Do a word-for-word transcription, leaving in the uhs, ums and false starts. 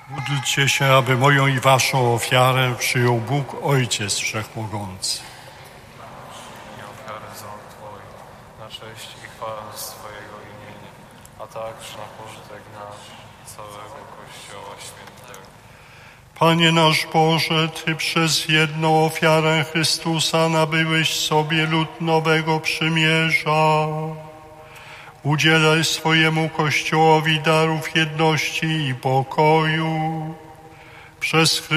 Módlcie się, aby moją i waszą ofiarę przyjął Bóg Ojciec Wszechmogący. I ofiarę ząb Twoich, na cześć i chwałę swojego imienia, a także na pożytek nasz i całego Kościoła Świętego. Panie nasz Boże, Ty przez jedną ofiarę Chrystusa nabyłeś sobie lud nowego przymierza. Udzielaj swojemu Kościołowi darów jedności i pokoju. Przez